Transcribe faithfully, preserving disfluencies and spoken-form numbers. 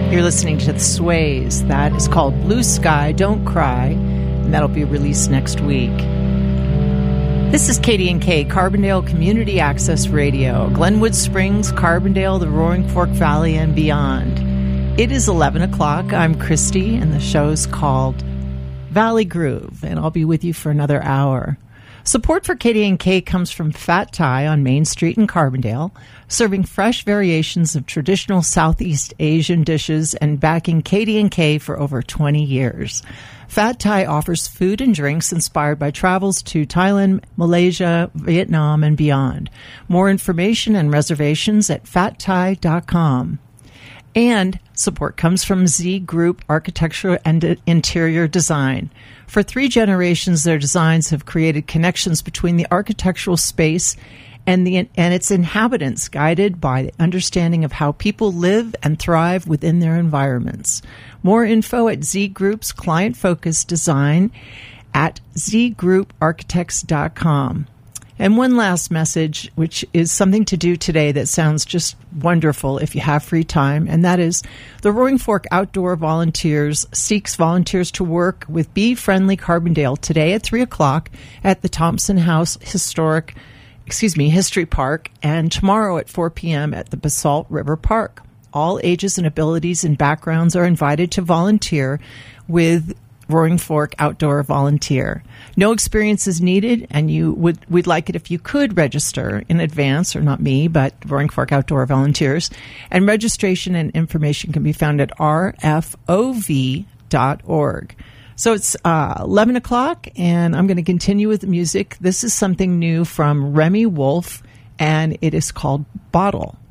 You're listening to The Sways. That is called Blue Sky, Don't Cry, and that'll be released next week. This is K D and K, Carbondale Community Access Radio, Glenwood Springs, Carbondale, the Roaring Fork Valley, and beyond. It is eleven o'clock. I'm Christy, and the show's called Valley Groove, and I'll be with you for another hour. Support for K D and K comes from Fat Thai on Main Street in Carbondale, serving fresh variations of traditional Southeast Asian dishes and backing K D and K for over twenty years. Fat Thai offers food and drinks inspired by travels to Thailand, Malaysia, Vietnam, and beyond. More information and reservations at fat thai dot com. And support comes from Z Group Architecture and Interior Design. For three generations, their designs have created connections between the architectural space and the and its inhabitants, guided by the understanding of how people live and thrive within their environments. More info at Z Group's client-focused design at z group architects dot com. And one last message, which is something to do today that sounds just wonderful if you have free time, and that is the Roaring Fork Outdoor Volunteers seeks volunteers to work with Bee Friendly Carbondale today at three o'clock at the Thompson House Historic, excuse me, History Park, and tomorrow at four p.m. at the Basalt River Park. All ages and abilities and backgrounds are invited to volunteer with Roaring Fork Outdoor Volunteer. No experience is needed, and you would we'd like it if you could register in advance, or not me, but Roaring Fork Outdoor Volunteers. And registration and information can be found at r f o v dot org. So it's uh, eleven o'clock, and I'm going to continue with the music. This is something new from Remy Wolf, and it is called Bottle.